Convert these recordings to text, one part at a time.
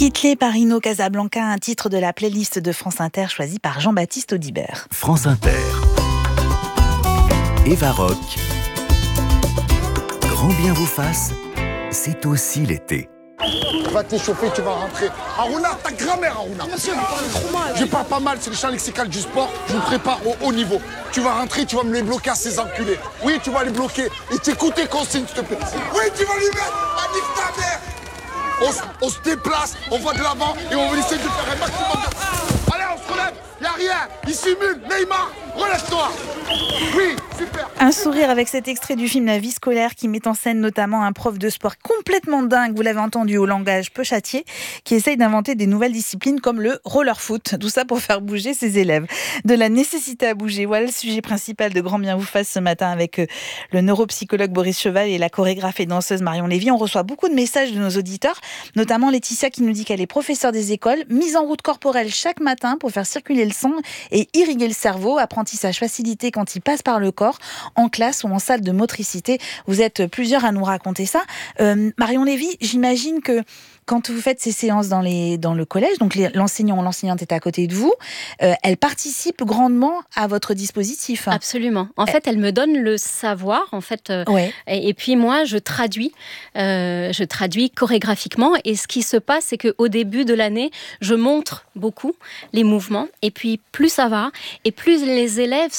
Kittelé par Ino Casablanca, un titre de la playlist de France Inter choisi par Jean-Baptiste Audibert. France Inter. Eva Rock. Grand bien vous fasse, c'est aussi l'été. Tu vas t'échauffer, tu vas rentrer. Aruna, ta grand-mère, Aruna. Monsieur, vous parlez trop mal. Je parle pas mal, c'est le champ lexical du sport. Je vous prépare au haut niveau. Tu vas rentrer, tu vas me les bloquer à ces enculés. Oui, tu vas les bloquer. Et t'écoutes tes consignes, s'il te plaît. Oui, tu vas lui mettre la nique ta mère. On se déplace, on va de l'avant et on va essayer de faire un maximum de... Allez, on se relève. Y'a rien. Il simule. Neymar, relève-toi. Oui, super. Un sourire avec cet extrait du film La vie scolaire qui met en scène notamment un prof de sport complètement dingue, vous l'avez entendu au langage peu châtié, qui essaye d'inventer des nouvelles disciplines comme le roller foot. Tout ça pour faire bouger ses élèves. De la nécessité à bouger. Voilà le sujet principal de Grand bien vous fasse ce matin avec le neuropsychologue Boris Cheval et la chorégraphe et danseuse Marion Lévy. On reçoit beaucoup de messages de nos auditeurs, notamment Laetitia qui nous dit qu'elle est professeure des écoles, mise en route corporelle chaque matin pour faire circuler le sang et irriguer le cerveau, apprentissage facilité quand il passe par le corps, en classe ou en salle de motricité. Vous êtes plusieurs à nous raconter ça. Marion Lévy, j'imagine que quand vous faites ces séances dans le collège, donc l'enseignant ou l'enseignante est à côté de vous, elle participe grandement à votre dispositif. Absolument. En fait, elle me donne le savoir, en fait, ouais. et puis moi, je traduis chorégraphiquement. Et ce qui se passe, c'est qu'au début de l'année, je montre beaucoup les mouvements, et puis plus ça va, et plus les élèves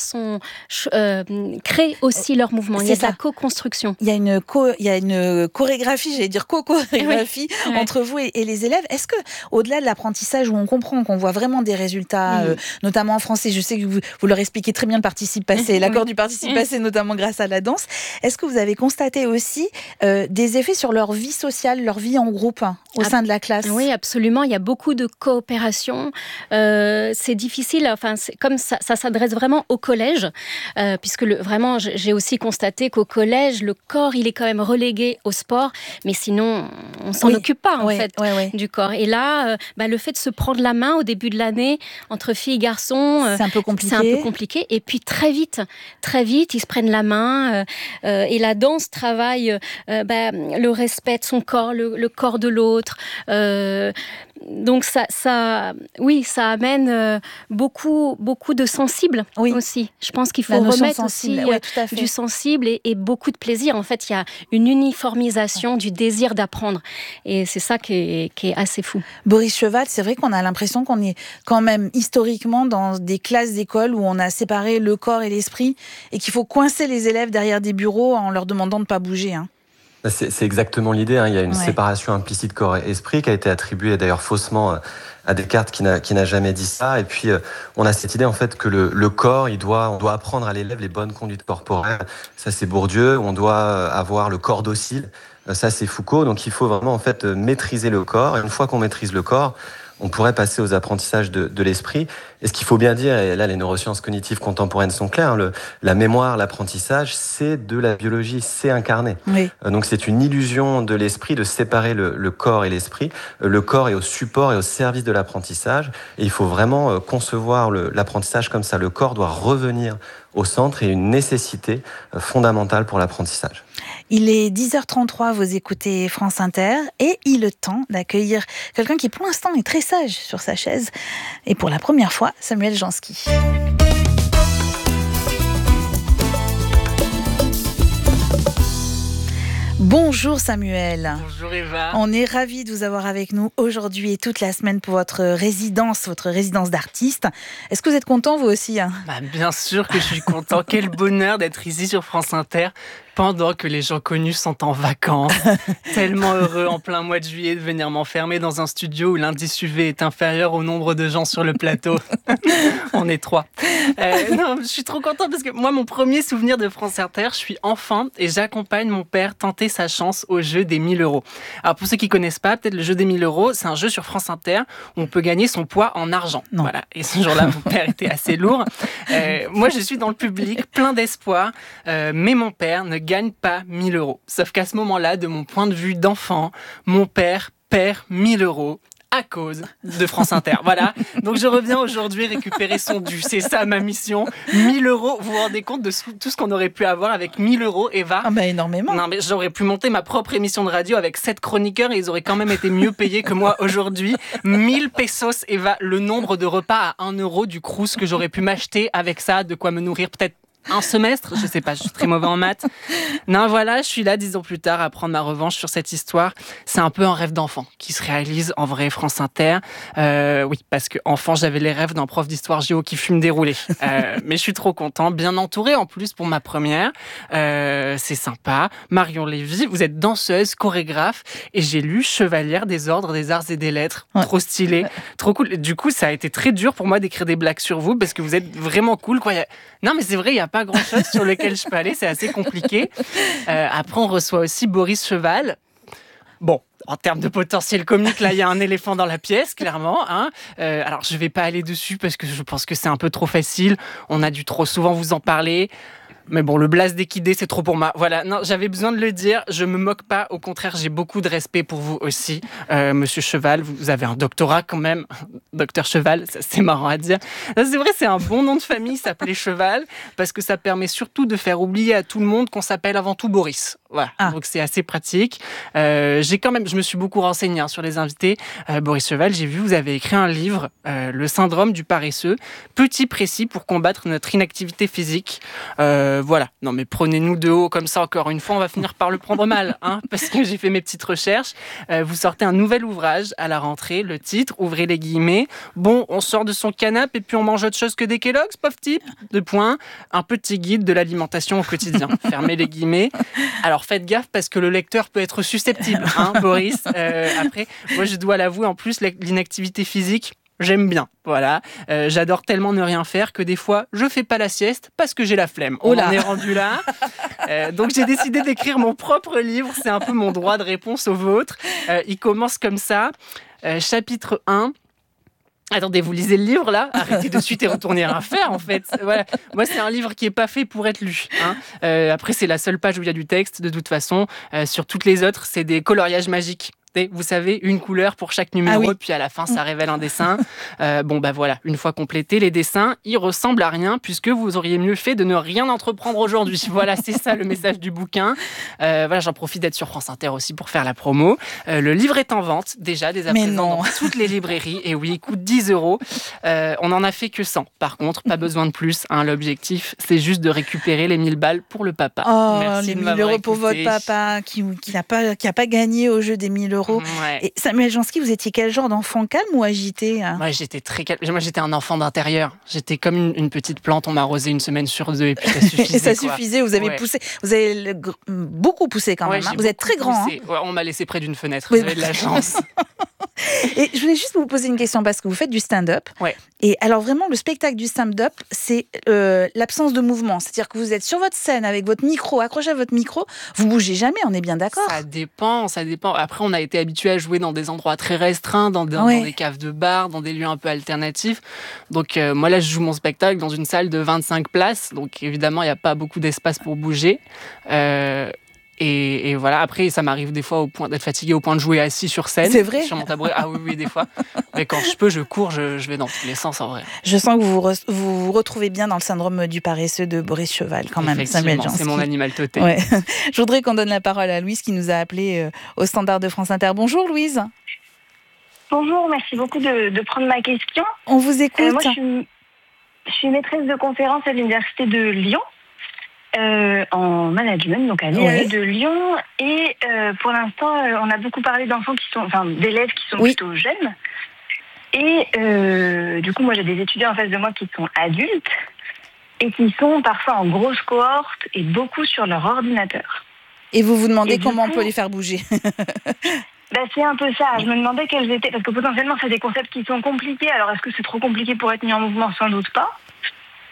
créent aussi leurs mouvements. Il y a de la co-construction. Il y a une chorégraphie, j'allais dire co-chorégraphie, oui. Entre vous et les élèves. Est-ce que, au-delà de l'apprentissage où on comprend qu'on voit vraiment des résultats, notamment en français, je sais que vous leur expliquez très bien le participe passé, l'accord du participe passé, notamment grâce à la danse. Est-ce que vous avez constaté aussi des effets sur leur vie sociale, leur vie en groupe au sein de la classe ? Oui, absolument. Il y a beaucoup de coopération. C'est difficile. Enfin, comme ça s'adresse vraiment au collège, puisque vraiment, j'ai aussi constaté qu'au collège, le corps, il est quand même relégué au sport, mais sinon, on s'en occupe pas. Du corps. Et là, le fait de se prendre la main au début de l'année entre filles et garçons, c'est un peu compliqué. Et puis très vite, ils se prennent la main. Et la danse travaille le respect de son corps, le corps de l'autre. Donc ça amène beaucoup de sensibles aussi. Je pense qu'il faut remettre aussi du sensible et beaucoup de plaisir. En fait, il y a une uniformisation du désir d'apprendre. Et c'est ça qui est assez fou. Boris Cheval, c'est vrai qu'on a l'impression qu'on est quand même historiquement dans des classes d'école où on a séparé le corps et l'esprit et qu'il faut coincer les élèves derrière des bureaux en leur demandant de ne pas bouger. C'est exactement l'idée. Il y a une séparation implicite corps et esprit qui a été attribuée d'ailleurs faussement à Descartes qui n'a jamais dit ça. Et puis on a cette idée en fait que le corps, on doit apprendre à l'élève les bonnes conduites corporelles. Ça c'est Bourdieu. On doit avoir le corps docile. Ça c'est Foucault. Donc il faut vraiment en fait maîtriser le corps. Et une fois qu'on maîtrise le corps, on pourrait passer aux apprentissages de l'esprit. Et ce qu'il faut bien dire, et là les neurosciences cognitives contemporaines sont claires, la mémoire, l'apprentissage, c'est de la biologie, c'est incarné. Oui. Donc c'est une illusion de l'esprit de séparer le corps et l'esprit. Le corps est au support et au service de l'apprentissage. Et il faut vraiment concevoir l'apprentissage comme ça. Le corps doit revenir au centre et une nécessité fondamentale pour l'apprentissage. Il est 10h33, vous écoutez France Inter et il est temps d'accueillir quelqu'un qui pour l'instant est très sage sur sa chaise. Et pour la première fois, Samuel Jansky. Bonjour Samuel. Bonjour Eva. On est ravis de vous avoir avec nous aujourd'hui et toute la semaine pour votre résidence d'artiste. Est-ce que vous êtes content vous aussi ? Bien sûr que je suis content. Quel bonheur d'être ici sur France Inter pendant que les gens connus sont en vacances. Tellement heureux en plein mois de juillet de venir m'enfermer dans un studio où l'indice UV est inférieur au nombre de gens sur le plateau. On est 3. Non, je suis trop content parce que moi, mon premier souvenir de France Inter, je suis enfant et j'accompagne mon père tenter sa chance au jeu des 1000 €. Alors pour ceux qui connaissent pas, peut-être le jeu des 1000 €, c'est un jeu sur France Inter où on peut gagner son poids en argent. Non. Voilà. Et ce jour-là, mon père était assez lourd. Moi, je suis dans le public, plein d'espoir, mais mon père ne gagne pas 1000 €. Sauf qu'à ce moment-là, de mon point de vue d'enfant, mon père perd 1000 € à cause de France Inter. Voilà. Donc je reviens aujourd'hui récupérer son dû. C'est ça ma mission. 1 000 €. Vous vous rendez compte de tout ce qu'on aurait pu avoir avec 1 000 €, Eva? Ah bah énormément. Non mais j'aurais pu monter ma propre émission de radio avec 7 chroniqueurs et ils auraient quand même été mieux payés que moi aujourd'hui. 1000 pesos, Eva, le nombre de repas à 1 € du Crous que j'aurais pu m'acheter avec ça, de quoi me nourrir peut-être un semestre, je sais pas, je suis très mauvais en maths. Non, voilà, je suis là 10 ans plus tard à prendre ma revanche sur cette histoire. C'est un peu un rêve d'enfant qui se réalise en vrai, France Inter. Oui, parce que enfant, j'avais les rêves d'un prof d'histoire géo qui fume des roulés. Mais je suis trop content, bien entouré en plus pour ma première. C'est sympa. Marion Lévy, vous êtes danseuse, chorégraphe, et j'ai lu Chevalière des ordres des arts et des lettres. Ouais. Trop stylé, trop cool. Du coup, ça a été très dur pour moi d'écrire des blagues sur vous parce que vous êtes vraiment cool, quoi. Non, mais c'est vrai, il y a pas grand-chose sur lequel je peux aller, c'est assez compliqué. Après, on reçoit aussi Boris Cheval. Bon, en termes de potentiel comique, là, il y a un éléphant dans la pièce, clairement. Hein. Alors, je ne vais pas aller dessus parce que je pense que c'est un peu trop facile. On a dû trop souvent vous en parler. Mais bon, le blast d'équidé, c'est trop pour moi. Voilà, non, j'avais besoin de le dire. Je me moque pas. Au contraire, j'ai beaucoup de respect pour vous aussi. Monsieur Cheval, vous avez un doctorat quand même. Docteur Cheval, c'est marrant à dire. Non, c'est vrai, c'est un bon nom de famille, s'appeler Cheval, parce que ça permet surtout de faire oublier à tout le monde qu'on s'appelle avant tout Boris. Voilà, donc c'est assez pratique. Je me suis beaucoup renseigné sur les invités. Boris Cheval, j'ai vu, vous avez écrit un livre, Le syndrome du paresseux, petit précis pour combattre notre inactivité physique. Voilà, non mais prenez-nous de haut comme ça encore une fois, on va finir par le prendre mal, hein, parce que j'ai fait mes petites recherches. Vous sortez un nouvel ouvrage à la rentrée, le titre, ouvrez les guillemets. Bon, on sort de son canapé et puis on mange autre chose que des Kellogg's, pauvre type. 2 points, un petit guide de l'alimentation au quotidien. Fermez les guillemets. Alors faites gaffe parce que le lecteur peut être susceptible, hein, Boris. Après, moi je dois l'avouer, en plus, l'inactivité physique, j'aime bien, voilà. J'adore tellement ne rien faire que des fois, je fais pas la sieste parce que j'ai la flemme. On en est rendu là. Donc j'ai décidé d'écrire mon propre livre. C'est un peu mon droit de réponse au vôtre. Il commence comme ça. Chapitre 1. Attendez, vous lisez le livre là? Arrêtez de suite et retournez rien faire en fait. Voilà. Moi, c'est un livre qui n'est pas fait pour être lu. Hein. Après, c'est la seule page où il y a du texte de toute façon. Sur toutes les autres, c'est des coloriages magiques. Vous savez, une couleur pour chaque numéro, puis à la fin, ça révèle un dessin. Bon, bah voilà, une fois complété, les dessins, ils ressemblent à rien, puisque vous auriez mieux fait de ne rien entreprendre aujourd'hui. Voilà, c'est ça le message du bouquin. Voilà, j'en profite d'être sur France Inter aussi pour faire la promo. Le livre est en vente, déjà, dès à présent, dans toutes les librairies. Et oui, il coûte 10 €. On n'en a fait que 100. Par contre, pas besoin de plus. Hein. L'objectif, c'est juste de récupérer les 1000 balles pour le papa. Oh, merci les 1000 € pour votre papa, qui n'a pas gagné au jeu des 1000 €. Ouais. Et Samuel Jansky, vous étiez quel genre d'enfant, calme ou agité? Moi, j'étais très calme. Moi, j'étais un enfant d'intérieur. J'étais comme une petite plante. On m'arrosait une semaine sur 2 et puis ça suffisait. Et ça suffisait. Vous avez poussé. Vous avez beaucoup poussé quand même. Hein. Vous êtes très grand. Hein. Ouais, on m'a laissé près d'une fenêtre. Vous avez de la chance. Et je voulais juste vous poser une question parce que vous faites du stand-up. Ouais. Et alors vraiment, le spectacle du stand-up, c'est l'absence de mouvement. C'est-à-dire que vous êtes sur votre scène avec votre micro, accroché à votre micro, vous bougez jamais, on est bien d'accord? Ça dépend. Après, on a été habitué à jouer dans des endroits très restreints, dans des caves de bar, dans des lieux un peu alternatifs. Donc moi là, je joue mon spectacle dans une salle de 25 places. Donc évidemment, il n'y a pas beaucoup d'espace pour bouger. Et voilà, après, ça m'arrive des fois au point d'être fatigué au point de jouer assis sur scène. C'est vrai? Sur mon tabouret. Ah oui, des fois. Mais quand je peux, je cours, je vais dans tous les sens en vrai. Je sens que vous vous retrouvez bien dans le syndrome du paresseux de Boris Cheval, quand même, Samuel Jansky. C'est mon animal totem. Ouais. Je voudrais qu'on donne la parole à Louise qui nous a appelé au standard de France Inter. Bonjour Louise. Bonjour, merci beaucoup de prendre ma question. On vous écoute. Moi, je suis maîtresse de conférence à l'Université de Lyon. En management, donc à l'IAE de Lyon. Et pour l'instant, on a beaucoup parlé d'élèves qui sont plutôt jeunes. Et du coup, moi, j'ai des étudiants en face de moi qui sont adultes et qui sont parfois en grosse cohorte et beaucoup sur leur ordinateur. Et vous vous demandez comment on peut les faire bouger? C'est un peu ça. Je me demandais quels étaient... Parce que potentiellement, c'est des concepts qui sont compliqués. Alors, est-ce que c'est trop compliqué pour être mis en mouvement? Sans doute pas.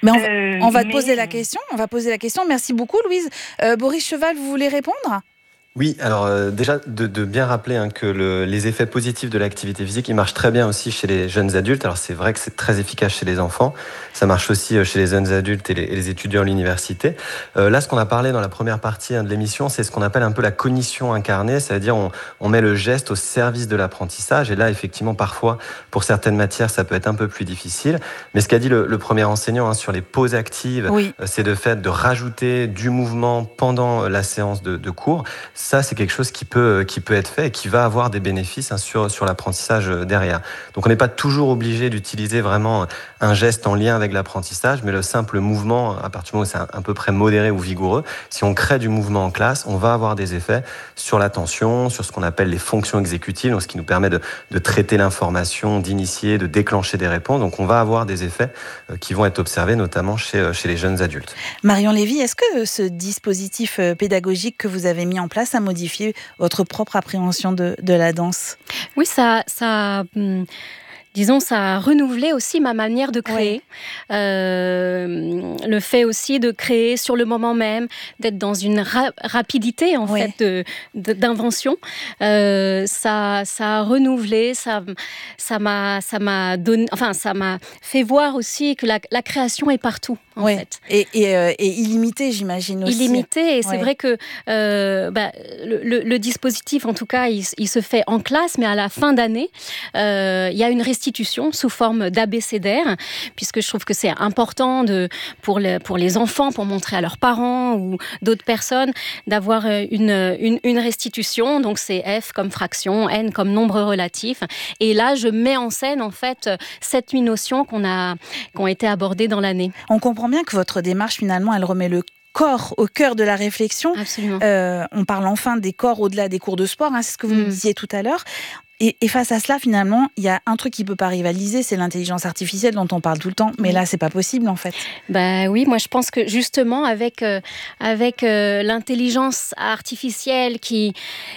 Mais on va te poser la question. On va poser la question. Merci beaucoup, Louise. Boris Cheval, vous voulez répondre? Oui, alors déjà de bien rappeler que les effets positifs de l'activité physique, ils marchent très bien aussi chez les jeunes adultes. Alors c'est vrai que c'est très efficace chez les enfants, ça marche aussi chez les jeunes adultes et les étudiants à l'université. Là, ce qu'on a parlé dans la première partie de l'émission, c'est ce qu'on appelle un peu la cognition incarnée, c'est-à-dire on met le geste au service de l'apprentissage. Et là, effectivement, parfois, pour certaines matières, ça peut être un peu plus difficile. Mais ce qu'a dit le premier enseignant sur les pauses actives, Oui. c'est de fait de rajouter du mouvement pendant la séance de cours. Ça, c'est quelque chose qui peut être fait et qui va avoir des bénéfices sur l'apprentissage derrière. Donc, on n'est pas toujours obligé d'utiliser vraiment un geste en lien avec l'apprentissage, mais le simple mouvement, à partir du moment où c'est à peu près modéré ou vigoureux, si on crée du mouvement en classe, on va avoir des effets sur l'attention, sur ce qu'on appelle les fonctions exécutives, donc ce qui nous permet de traiter l'information, d'initier, de déclencher des réponses. Donc, on va avoir des effets qui vont être observés, notamment chez les jeunes adultes. Marion Lévy, est-ce que ce dispositif pédagogique que vous avez mis en place a modifié votre propre appréhension de la danse ? Oui, disons, ça a renouvelé aussi ma manière de créer. Le fait aussi de créer sur le moment même, d'être dans une rapidité en fait d'invention. Ça a renouvelé, ça m'a donné, enfin ça m'a fait voir aussi que la création est partout. En fait. Et illimité, j'imagine aussi. Illimité, et c'est vrai que le dispositif, en tout cas, il se fait en classe, mais à la fin d'année, il y a une restitution sous forme d'abécédaire, puisque je trouve que c'est important pour les enfants, pour montrer à leurs parents ou d'autres personnes, d'avoir une restitution. Donc c'est F comme fraction, N comme nombre relatif. Et là, je mets en scène, en fait, 7-8 notions qui ont été abordées dans l'année. On comprend bien que votre démarche, finalement, elle remet le corps au cœur de la réflexion. Absolument. On parle enfin des corps au-delà des cours de sport, c'est ce que vous nous disiez tout à l'heure. Et face à cela, finalement, il y a un truc qui ne peut pas rivaliser, c'est l'intelligence artificielle dont on parle tout le temps. Mais là, ce n'est pas possible, en fait. Oui, moi, je pense que justement, avec l'intelligence artificielle qui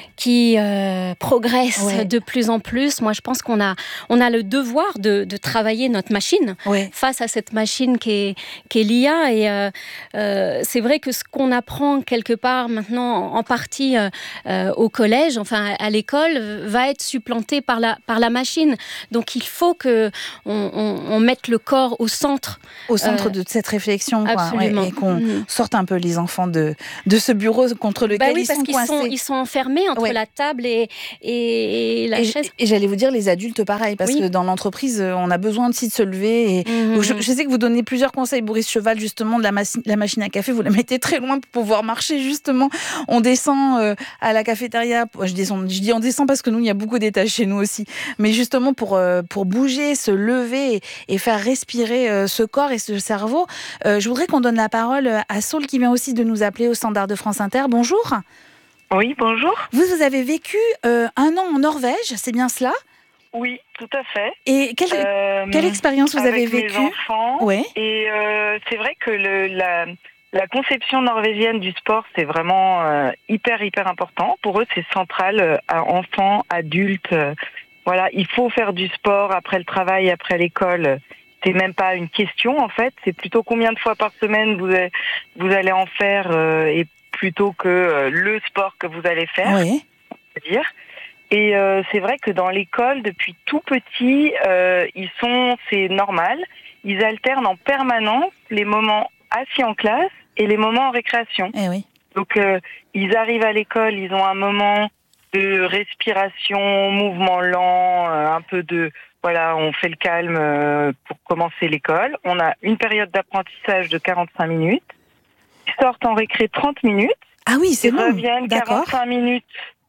progresse de plus en plus, moi, je pense qu'on a le devoir de travailler notre machine face à cette machine qui est l'IA. Et c'est vrai que ce qu'on apprend quelque part maintenant, en partie au collège, enfin à l'école, va être supplanté par la machine. Donc il faut que on mette le corps au centre de cette réflexion, absolument. Et qu'on sorte un peu les enfants de ce bureau contre lequel ils sont coincés. Ils sont enfermés entre la table et la chaise. Et j'allais vous dire, les adultes, pareil, parce que dans l'entreprise, on a besoin aussi de se lever. Et je sais que vous donnez plusieurs conseils, Boris Cheval, justement, de la machine à café. Vous la mettez très loin pour pouvoir marcher, justement. On descend à la cafétéria. Je dis on descend parce que nous, il y a beaucoup d'étages chez nous aussi. Mais justement, pour bouger, se lever et faire respirer ce corps et ce cerveau. Je voudrais qu'on donne la parole à Saul, qui vient aussi de nous appeler au standard de France Inter. Bonjour. Oui, bonjour. Vous avez vécu un an en Norvège, c'est bien cela ? Oui, tout à fait. Et quelle expérience vous avez vécue ? Avec mes enfants. Ouais. Et c'est vrai que la conception norvégienne du sport, c'est vraiment hyper important. Pour eux, c'est central, enfants, adultes. Voilà, il faut faire du sport après le travail, après l'école. C'est même pas une question, en fait. C'est plutôt combien de fois par semaine vous allez en faire et plutôt que le sport que vous allez faire, c'est-à-dire. Et c'est vrai que dans l'école, depuis tout petit, c'est normal, ils alternent en permanence les moments assis en classe et les moments en récréation. Donc, ils arrivent à l'école, ils ont un moment de respiration, mouvement lent, un peu de... Voilà, on fait le calme pour commencer l'école. On a une période d'apprentissage de 45 minutes. Ils sortent en récré 30 minutes. Ah oui, c'est long. Ils reviennent 45 minutes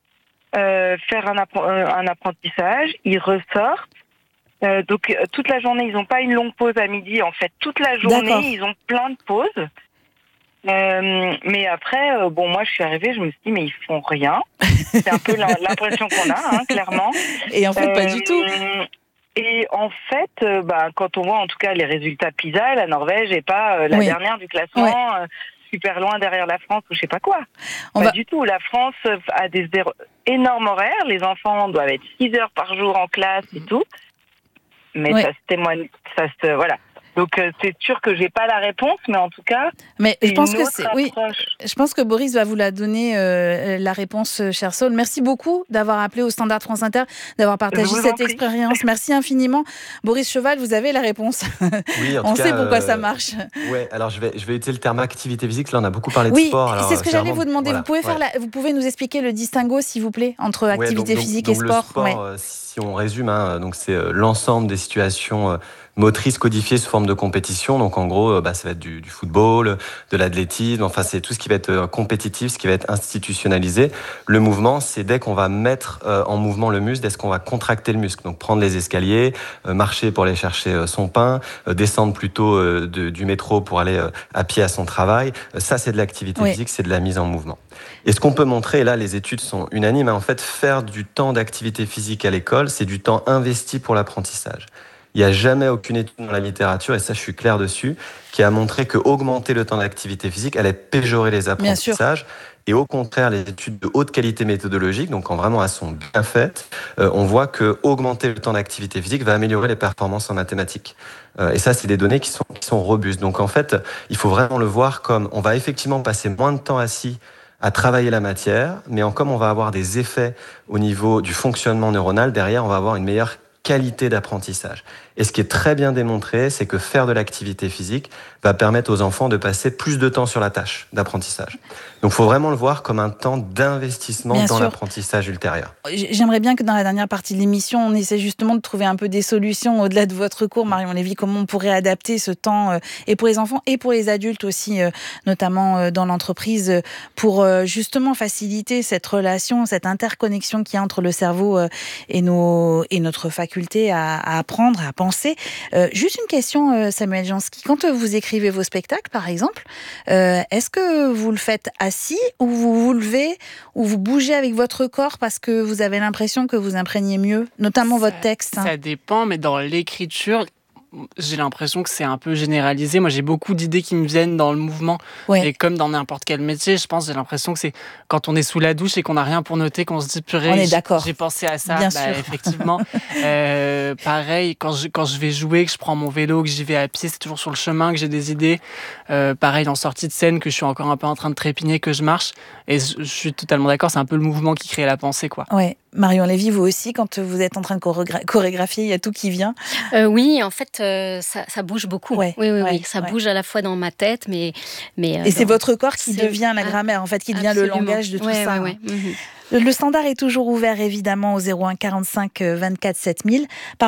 faire un apprentissage. Ils ressortent. Donc, toute la journée, ils n'ont pas une longue pause à midi. En fait, toute la journée, ils ont plein de pauses. Mais après, moi, je suis arrivée, je me suis dit, mais ils font rien. C'est un peu l'impression qu'on a, clairement. Et en fait, pas du tout. Et en fait, quand on voit en tout cas les résultats PISA, la Norvège n'est pas la dernière du classement, super loin derrière la France ou je sais pas quoi. Pas du tout. La France a des énormes horaires. Les enfants doivent être 6 heures par jour en classe et tout. Mais ça se témoigne, voilà. Donc c'est sûr que j'ai pas la réponse, mais en tout cas, mais je pense que oui. Je pense que Boris va vous la donner la réponse, cher Saul. Merci beaucoup d'avoir appelé au Standard France Inter, d'avoir partagé cette expérience. Merci infiniment, Boris Cheval. Vous avez la réponse. Oui, on sait pourquoi ça marche. Ouais, alors je vais utiliser le terme activité physique. Là, on a beaucoup parlé de oui, sport. Alors, c'est ce que j'allais vous demander. Voilà, vous pouvez nous expliquer le distinguo, s'il vous plaît, entre activité physique et sport. Le sport, si on résume, donc c'est l'ensemble des situations motrices codifiées sous forme de compétition. Donc en gros, ça va être du football, de l'athlétisme. Enfin, c'est tout ce qui va être compétitif, ce qui va être institutionnalisé. Le mouvement, c'est dès qu'on va mettre en mouvement le muscle, dès qu'on va contracter le muscle. Donc prendre les escaliers, marcher pour aller chercher son pain, descendre plutôt du métro pour aller à pied à son travail. Ça, c'est de l'activité physique, c'est de la mise en mouvement. Et ce qu'on peut montrer, et là les études sont unanimes, en fait, faire du temps d'activité physique à l'école, c'est du temps investi pour l'apprentissage. Il n'y a jamais aucune étude dans la littérature, et ça je suis clair dessus, qui a montré qu'augmenter le temps d'activité physique allait péjorer les apprentissages. Et au contraire, les études de haute qualité méthodologique, donc quand vraiment elles sont bien faites, on voit que augmenter le temps d'activité physique va améliorer les performances en mathématiques. Et ça, c'est des données qui sont robustes. Donc en fait, il faut vraiment le voir comme on va effectivement passer moins de temps assis à travailler la matière, mais comme on va avoir des effets au niveau du fonctionnement neuronal, derrière, on va avoir une meilleure qualité d'apprentissage. Et ce qui est très bien démontré, c'est que faire de l'activité physique va permettre aux enfants de passer plus de temps sur la tâche d'apprentissage. Donc il faut vraiment le voir comme un temps d'investissement dans l'apprentissage ultérieur. J'aimerais bien que dans la dernière partie de l'émission, on essaie justement de trouver un peu des solutions au-delà de votre cours, Marion Lévy, comment on pourrait adapter ce temps et pour les enfants et pour les adultes aussi, notamment dans l'entreprise, pour justement faciliter cette relation, cette interconnexion qu'il y a entre le cerveau et notre faculté à apprendre, à penser. Juste une question, Samuel Jansky. Quand vous écrivez vos spectacles, par exemple, est-ce que vous le faites assis ou vous vous levez ou vous bougez avec votre corps parce que vous avez l'impression que vous imprégnez mieux, notamment votre texte? Ça dépend, mais dans l'écriture, j'ai l'impression que c'est un peu généralisé. Moi, j'ai beaucoup d'idées qui me viennent dans le mouvement. Et comme dans n'importe quel métier, je pense, j'ai l'impression que c'est quand on est sous la douche et qu'on n'a rien pour noter, qu'on se dit purée, on est d'accord. J'ai pensé à ça. Bien sûr. Effectivement. Pareil, quand je vais jouer, que je prends mon vélo, que j'y vais à pied, c'est toujours sur le chemin que j'ai des idées. Pareil, en sortie de scène, que je suis encore un peu en train de trépigner, que je marche. Et je suis totalement d'accord, c'est un peu le mouvement qui crée la pensée, quoi. Ouais. Marion Lévy, vous aussi, quand vous êtes en train de chorégraphier, il y a tout qui vient. Oui, en fait, ça bouge beaucoup. Oui. Ça bouge à la fois dans ma tête, mais et c'est votre corps qui devient la grammaire, en fait, qui devient le langage de tout ça. Le Standard est toujours ouvert, évidemment, au 01 45 24 7000.